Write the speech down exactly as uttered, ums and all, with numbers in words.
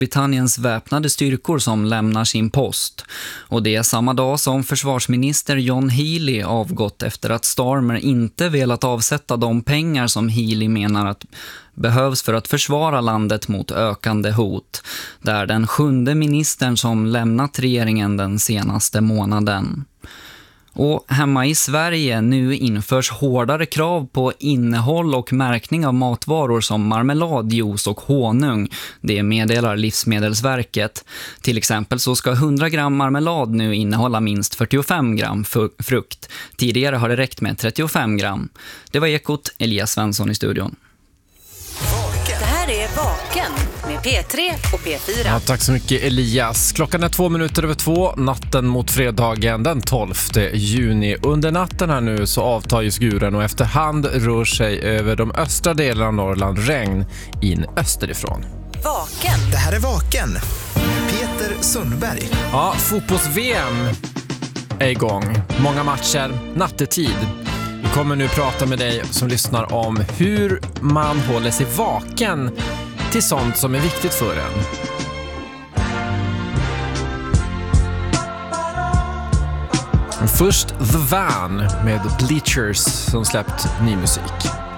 Britanniens väpnade styrkor som lämnar sin post. Och det är samma dag som försvarsminister John Healey avgått efter att Starmer inte velat avsätta de pengar som Healey menar att behövs för att försvara landet mot ökande hot. Det är den sjunde ministern som lämnat regeringen den senaste månaden. Och hemma i Sverige nu införs hårdare krav på innehåll och märkning av matvaror som marmelad, juice och honung. Det meddelar Livsmedelsverket. Till exempel så ska hundra gram marmelad nu innehålla minst fyrtiofem gram frukt. Tidigare har det räckt med trettiofem gram. Det var Ekot, Elias Svensson i studion. Det här är Vaken med P tre och P fyra. Ja, tack så mycket Elias. Klockan är två minuter över två, natten mot fredagen den tolfte juni. Under natten här nu så avtar ju skuren och efterhand rör sig över de östra delarna av Norrland regn in österifrån. Vaken. Det här är Vaken. Peter Sundberg. Ja, fotbolls-V M är igång. Många matcher, nattetid. Vi kommer nu prata med dig som lyssnar om hur man håller sig vaken till sånt som är viktigt för en. Först The Van med Bleachers som släppt ny musik.